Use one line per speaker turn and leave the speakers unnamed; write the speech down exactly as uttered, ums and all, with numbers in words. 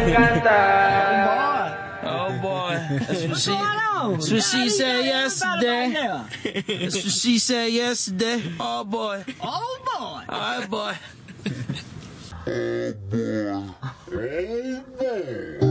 Oh boy, that's what she, that's what she said yesterday. That's what she said yesterday. Oh boy.
Oh boy.
All right, boy.
Oh boy. Oh boy.